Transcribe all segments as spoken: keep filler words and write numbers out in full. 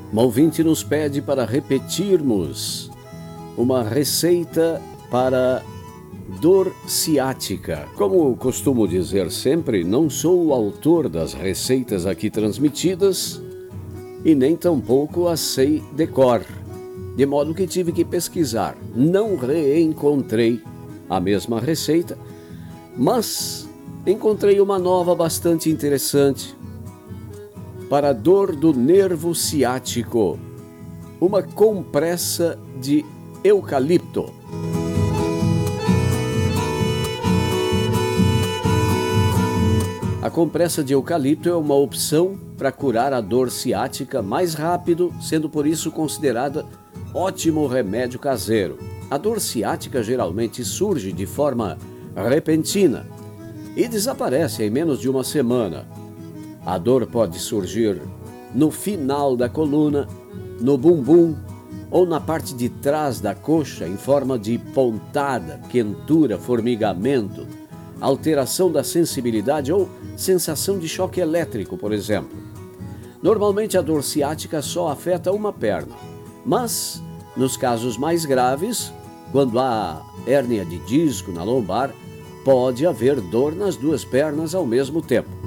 Uma ouvinte nos pede para repetirmos uma receita para dor ciática. Como costumo dizer sempre, não sou o autor das receitas aqui transmitidas e nem tampouco as sei de cor, de modo que tive que pesquisar. Não reencontrei a mesma receita, mas encontrei uma nova bastante interessante para dor do nervo ciático, uma compressa de eucalipto. A compressa de eucalipto é uma opção para curar a dor ciática mais rápido, sendo por isso considerada ótimo remédio caseiro. A dor ciática geralmente surge de forma repentina e desaparece em menos de uma semana. A dor pode surgir no final da coluna, no bumbum ou na parte de trás da coxa em forma de pontada, quentura, formigamento, alteração da sensibilidade ou sensação de choque elétrico, por exemplo. Normalmente a dor ciática só afeta uma perna, mas nos casos mais graves, quando há hérnia de disco na lombar, pode haver dor nas duas pernas ao mesmo tempo.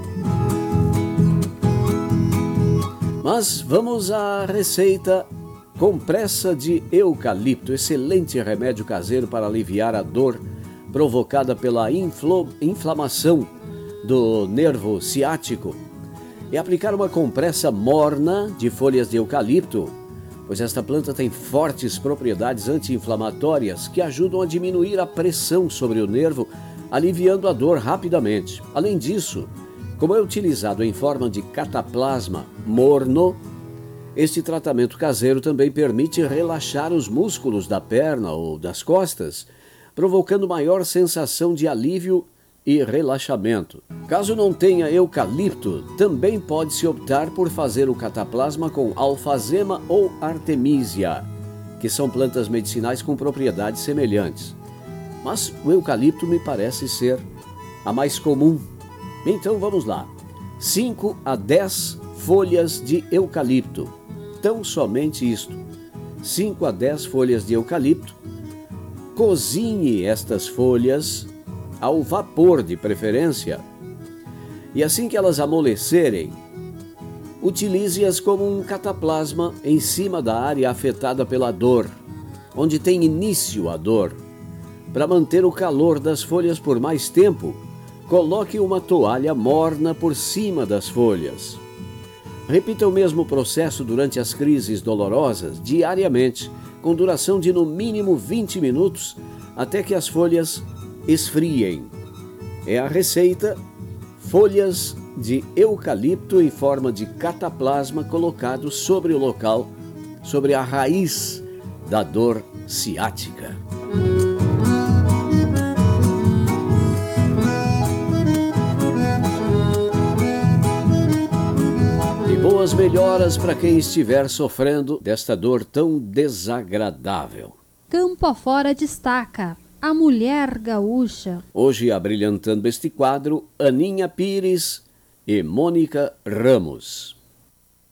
Mas vamos à receita compressa de eucalipto, excelente remédio caseiro para aliviar a dor provocada pela inflo, inflamação do nervo ciático. É aplicar uma compressa morna de folhas de eucalipto, pois esta planta tem fortes propriedades anti-inflamatórias que ajudam a diminuir a pressão sobre o nervo, aliviando a dor rapidamente. Além disso, como é utilizado em forma de cataplasma morno, este tratamento caseiro também permite relaxar os músculos da perna ou das costas, provocando maior sensação de alívio e relaxamento. Caso não tenha eucalipto, também pode-se optar por fazer o cataplasma com alfazema ou artemisia, que são plantas medicinais com propriedades semelhantes. Mas o eucalipto me parece ser a mais comum. Então vamos lá, cinco a dez folhas de eucalipto, tão somente isto, cinco a dez folhas de eucalipto. Cozinhe estas folhas ao vapor de preferência e assim que elas amolecerem, utilize-as como um cataplasma em cima da área afetada pela dor, onde tem início a dor. Para manter o calor das folhas por mais tempo, coloque uma toalha morna por cima das folhas. Repita o mesmo processo durante as crises dolorosas, diariamente, com duração de no mínimo vinte minutos, até que as folhas esfriem. É a receita: folhas de eucalipto em forma de cataplasma colocado sobre o local, sobre a raiz da dor ciática. Boas melhoras para quem estiver sofrendo desta dor tão desagradável. Campo afora destaca a mulher gaúcha. Hoje abrilhantando este quadro, Aninha Pires e Mônica Ramos.